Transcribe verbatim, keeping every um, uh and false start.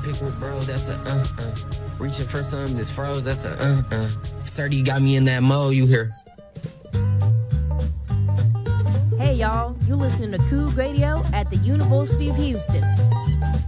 Picker, bro, that's a uh uh. Reaching for something that's froze, that's a uh uh. Sturdy got me in that mode, you hear? Hey y'all, you listening to Coug Radio at the University of Houston.